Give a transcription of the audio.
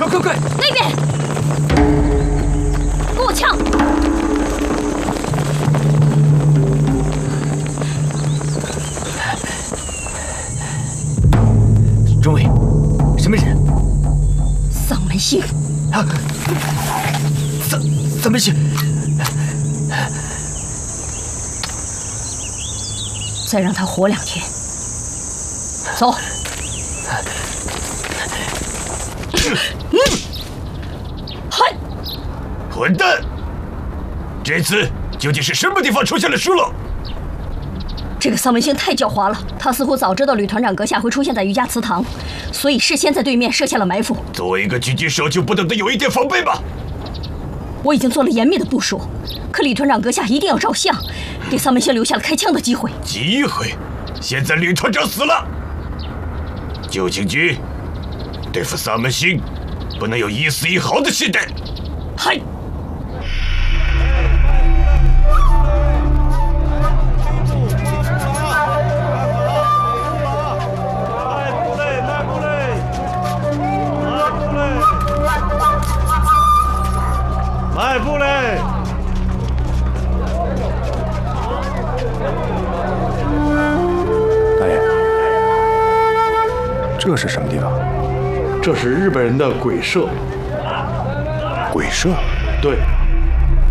快！ 那边，给我枪！ 中尉，什么人？ 丧门星。 啊！丧门星。 再让他活2天。走。嗨！ 混蛋！这次究竟是什么地方出现了疏漏？ 这个丧门星太狡猾了，他似乎早知道吕团长阁下会出现在瑜伽祠堂，所以事先在对面设下了埋伏。 作为一个狙击手，就不懂得有一点防备吗？ 我已经做了严密的部署，可李团长阁下一定要照相，给丧门星留下了开枪的机会。 机会？现在吕团长死了，旧情局对付丧门星，不能有一丝一毫的懈怠。 嗨！ 迈步嘞！ 大爷，这是什么地方？ 这是日本人的鬼社。 鬼社？ 对。